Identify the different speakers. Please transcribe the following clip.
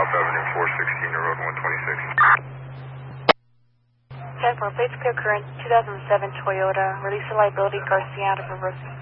Speaker 1: South Avenue, 416, Road 126.
Speaker 2: 10-4, plates clear current, 2007 Toyota. Release the liability, Garcia out of reverse.